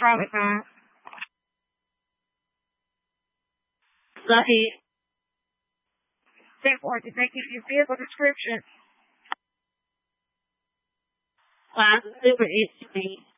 wrong with that? Lucky. Therefore, did they give you vehicle description? Class super easy.